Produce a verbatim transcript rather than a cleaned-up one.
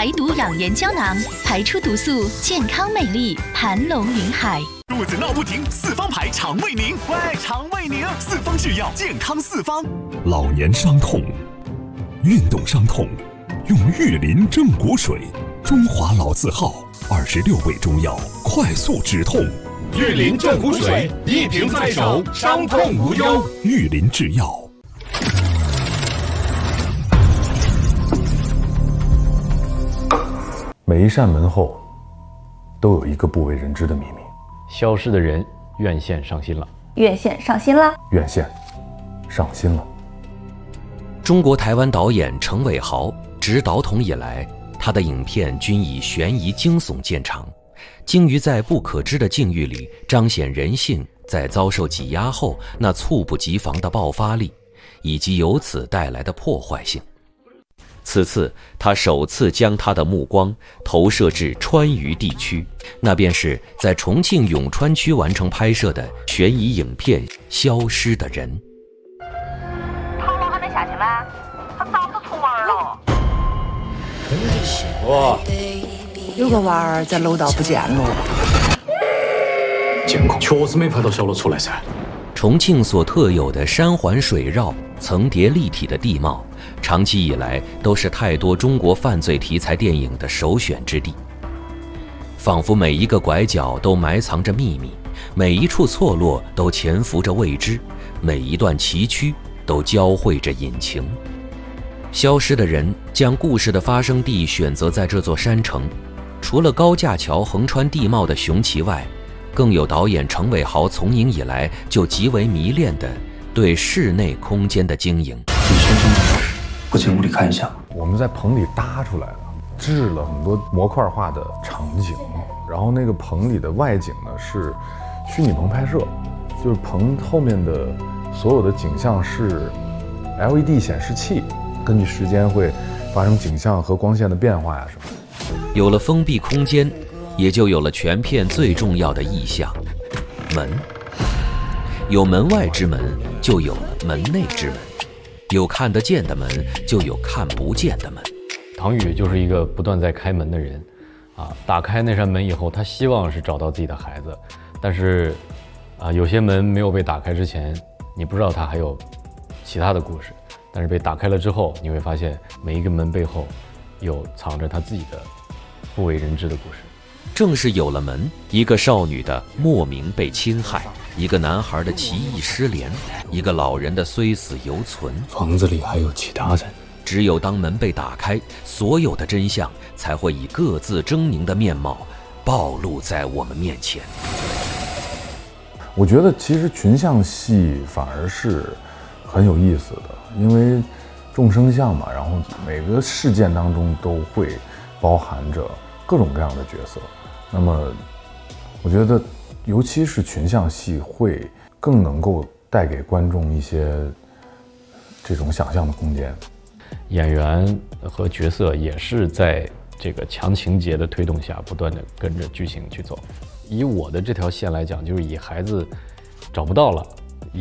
排毒养颜胶囊，排出毒素，健康美丽，盘龙云海。 肚子闹不停，四方牌肠胃宁。喂，肠胃宁，四方制药，健康四方。 老年伤痛、运动伤痛，用玉林正骨水，中华老字号，二十六味中药，快速止痛。 玉林正骨水，一瓶在手，伤痛无忧。 玉林制药。 每一扇门后，都有一个不为人知的秘密。 消失的人，院线上新了。 院线上新了。 院线上新了。 中国台湾导演程伟豪执导统以来，他的影片均以悬疑惊悚见长，精于在不可知的境遇里彰显人性在遭受挤压后那猝不及防的爆发力，以及由此带来的破坏性。此次他首次将他的目光投射至川渝地区，那便是在重庆永川区完成拍摄的悬疑影片《消失的人》。 唐龙还没下去吗？他早就出门了。 哇，有个娃儿在楼道不见了。 监控确实没拍到小罗出来噻。 重庆所特有的山环水绕、层叠立体的地貌，长期以来都是太多中国犯罪题材电影的首选之地。仿佛每一个拐角都埋藏着秘密，每一处错落都潜伏着未知，每一段崎岖都交汇着隐情。消失的人将故事的发生地选择在这座山城，除了高架桥横穿地貌的雄奇外，更有导演程伟豪从影以来就极为迷恋的对室内空间的经营。 你先生的我进屋里看一下。 我们在棚里搭出来了，制了很多模块化的场景，然后那个棚里的外景呢是虚拟棚拍摄，就是棚后面的所有的景象是 L E D 显示器，根据时间会发生景象和光线的变化呀什么的。 有了封闭空间，也就有了全片最重要的意象——门。有门外之门，就有了门内之门；有看得见的门，就有看不见的门。 唐宇就是一个不断在开门的人，啊，打开那扇门以后，他希望是找到自己的孩子，但是，啊，有些门没有被打开之前，你不知道他还有其他的故事；但是被打开了之后，你会发现每一个门背后，有藏着他自己的不为人知的故事。 正是有了门，一个少女的莫名被侵害，一个男孩的奇异失联，一个老人的虽死犹存。 房子里还有其他人。 只有当门被打开，所有的真相才会以各自狰狞的面貌暴露在我们面前。 我觉得其实群像戏反而是很有意思的，因为众生相嘛，然后每个事件当中都会包含着各种各样的角色。那么我觉得尤其是群像戏会更能够带给观众一些这种想象的空间。 演员和角色也是在这个强情节的推动下不断的跟着剧情去走。以我的这条线来讲，就是以孩子找不到了，